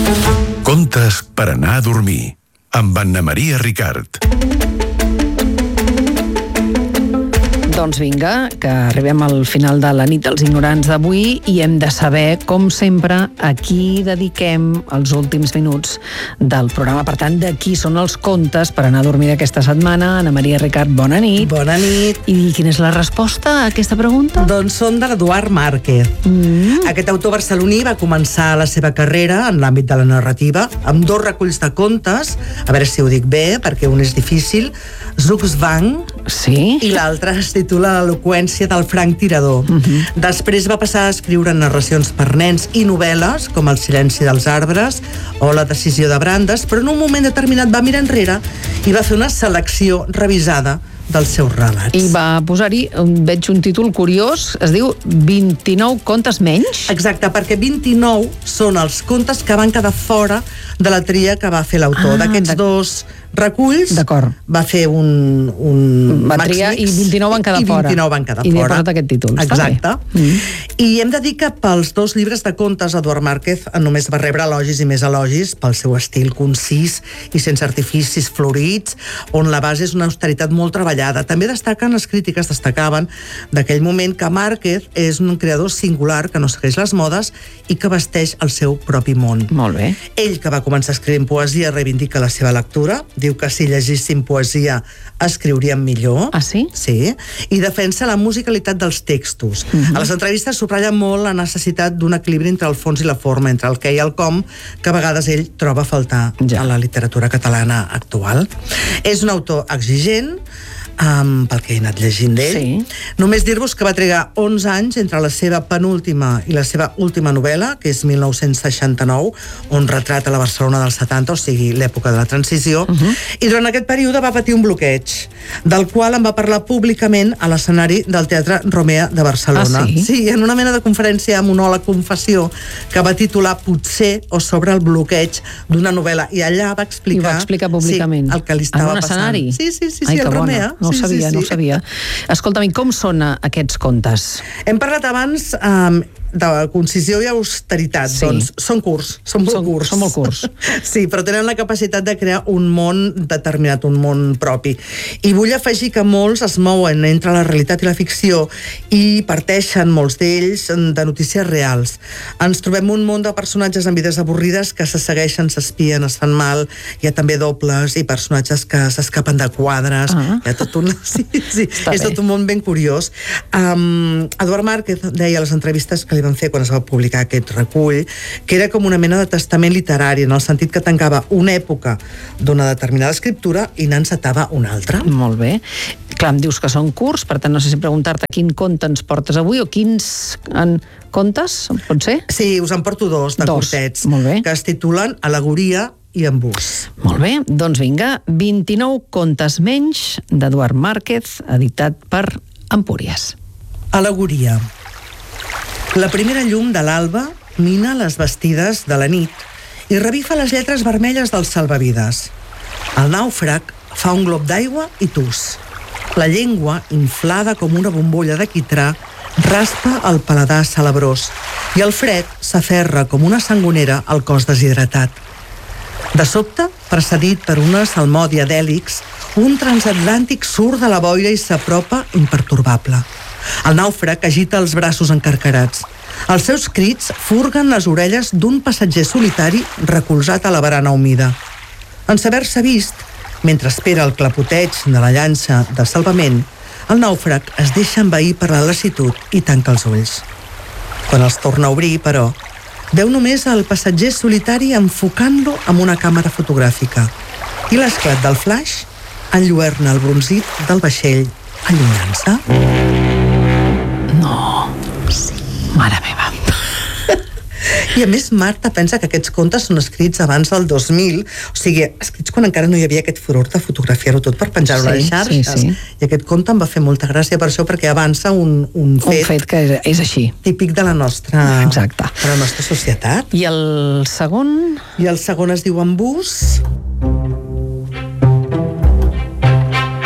Contes per anar a dormir, amb Anna Maria Ricart. Doncs vinga, que arribem al final de la nit dels ignorants d'avui i hem de saber, com sempre, a qui dediquem els últims minuts del programa. Per tant, de qui són els contes per anar a dormir d'aquesta setmana. Anna Maria Ricart, bona nit. Bona nit. I quina és la resposta a aquesta pregunta? Doncs són de l'Eduard Márquez. Aquest autor barceloní va començar la seva carrera en l'àmbit de la narrativa amb 2 reculls de contes, a veure si ho dic bé, perquè un és difícil, Zugzwang, sí, i l'altre es titula L'eloqüència del franc tirador. Després va passar a escriure narracions per nens i novel·les, com El silenci dels arbres o La decisió de Brandes, però en un moment determinat va mirar enrere i va fer una selecció revisada dels seus relats. I va posar-hi, veig un títol curiós, es diu 29 contes menys? Exacte, perquè 29 són els contes que van quedar fora de la tria que va fer l'autor. D'aquests 2 reculls va fer un va triar i 29 van quedar fora. I 29 van quedar fora. I li ha fora. posat aquest títol. Exacte. I hem de dir que pels 2 llibres de contes Eduard Márquez només va rebre elogis i més elogis pel seu estil concís i sense artificis florits, on la base és una austeritat molt treballada. També destaquen, les crítiques destacaven d'aquell moment, que Márquez és un creador singular que no segueix les modes i que vesteix el seu propi món. Molt bé. Ell, que va començar escrivint poesia, reivindica la seva lectura, diu que si llegíssim poesia escriuríem millor. Ah, sí? Sí. I defensa la musicalitat dels textos. A les entrevistes subratlla molt la necessitat d'un equilibri entre el fons i la forma, entre el què i el com, que a vegades ell troba a faltar a la literatura catalana actual. És un autor exigent, pel que he anat llegint d'ell. Sí. Només dir-vos que va trigar 11 anys entre la seva penúltima i la seva última novel·la, que és 1969, on retrata la Barcelona dels 70, o sigui, l'època de la transició, i durant aquest període va patir un bloqueig, del qual en va parlar públicament a l'escenari del Teatre Romea de Barcelona. Ah, sí? Sí, en una mena de conferència, monòleg, confessió, que va titular Potser o sobre el bloqueig d'una novel·la, i allà va explicar... I va explicar públicament. Sí, el que li estava passant. En un escenari? Sí, el Romea. No ho sabia. Escolta'm, i com són aquests contes? Hem parlat abans de concisió i austeritat. Sí. Doncs són curts, són molt curts. Sí, però tenen la capacitat de crear un món determinat, un món propi. I vull afegir que molts es mouen entre la realitat i la ficció i parteixen, molts d'ells, de notícies reals. Ens trobem un món de personatges amb vides avorrides que se segueixen, s'espien, es fan mal. Hi ha també dobles i personatges que s'escapen de quadres. Hi ha tot un... Sí, és tot un món ben curiós. Eduard Márquez deia a les entrevistes que li van fer quan es va publicar aquest recull, que era com una mena de testament literari, en el sentit que tancava una època d'una determinada escriptura i n'encetava una altra. Molt bé. Clar, em dius que són curts, per tant no sé si preguntar-te quin conte ens portes avui o quins contes, pot ser? Sí, us en porto 2 de curtets, que es titulen Al·legoria i Embús. Molt bé, doncs vinga, 29 contes menys d'Eduard Márquez, editat per Empúries. Al·legoria. La primera llum de l'alba mina les bastides de la nit i revifa les lletres vermelles dels salvavides. El nàufrag fa un glob d'aigua i tus. La llengua, inflada com una bombolla de quitrà, raspa el paladar salabrós i el fred s'aferra com una sangonera al cos deshidratat. De sobte, precedit per una salmòdia d'hèlix, un transatlàntic surt de la boira i s'apropa impertorbable. El nàufrag agita els braços encarcarats. Els seus crits furguen les orelles d'un passatger solitari recolzat a la barana humida. En saber-se vist, mentre espera el clapoteig de la llança de salvament, el nàufrag es deixa envair per la lassitud i tanca els ulls. Quan els torna a obrir, però, veu només el passatger solitari enfocant-lo amb una càmera fotogràfica i l'esclat del flaix enlluerna el bronzit del vaixell allunyant-se. No. Sí. Mare meva. I a més, Marta pensa que aquests contes són escrits abans del 2000, o sigui, escrits quan encara no hi havia aquest furor de fotografiar-ho tot per penjar-ho a les xarxes. Sí. I aquest conte em va fer molta gràcia per això, perquè avança un fet que és així. Típic de la nostra... Exacte. De la nostra societat. I el segon? I el segon es diu Embús.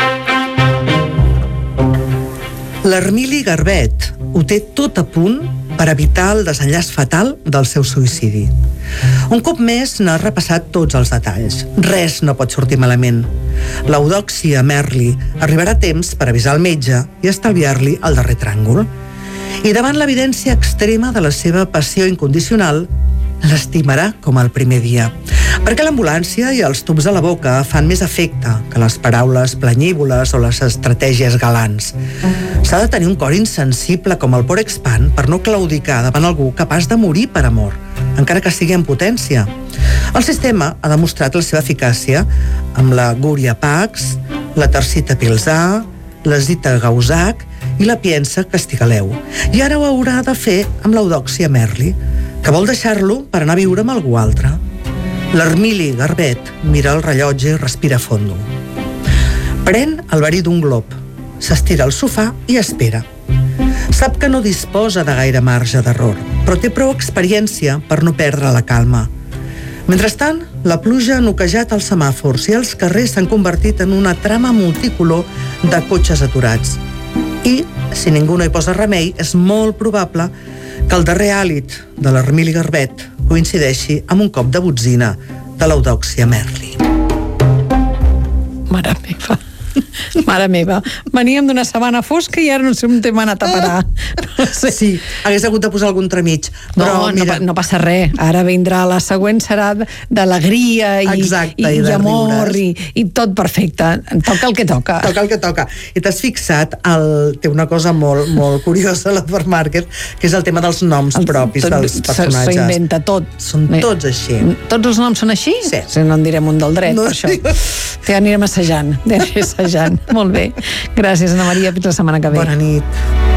L'Hermili Garbet ho té tot a punt per evitar el desenllaç fatal del seu suïcidi. Un cop més n'ha repassat tots els detalls. Res no pot sortir malament. L'Eudòxia Merli arribarà a temps per avisar el metge i estalviar-li el darrer tràngol. I davant l'evidència extrema de la seva passió incondicional, l'estimarà com el primer dia. Perquè l'ambulància i els tubs a la boca fan més efecte que les paraules planyívoles o les estratègies galants. S'ha de tenir un cor insensible com el Porec Pan per no claudicar davant algú capaç de morir per amor, encara que sigui en potència. El sistema ha demostrat la seva eficàcia amb la Gúria Pax, la Tarsita Pilzà, la Zita Gauzac i la Piensa Castigaleu. I ara ho haurà de fer amb l'Eudòxia Merli, que vol deixar-lo per anar a viure amb algú altre. L'Hermili Garbet mira el rellotge i respira fondo. Pren el verí d'un glop, s'estira al sofà i espera. Sap que no disposa de gaire marge d'error, però té prou experiència per no perdre la calma. Mentrestant, la pluja ha noquejat els semàfors i els carrers s'han convertit en una trama multicolor de cotxes aturats. I, si ningú no hi posa remei, és molt probable que el darrer hàlit de l'Hermili Garbet coincideixi amb un cop de botzina de l'Eudòxia Merli. Mare meva, veníem d'una setmana fosca i ara no sé on t'hem anat a parar. No sé. Sí, hagués hagut de posar algun tremig. Però, no passa res. Ara vindrà la següent, serà d'alegria i amor i tot perfecte. Toca el que toca. Toca el que toca. I t'has fixat, té una cosa molt, molt curiosa a l'Advermarket, que és el tema dels noms propis dels personatges. S'ho inventa tot. Són tots així. Tots els noms són així? Sí. Si no en direm un del dret, per això. Te anirem assajant. Molt bé. Gràcies, Ana Maria. Fins la setmana que ve. Bona nit.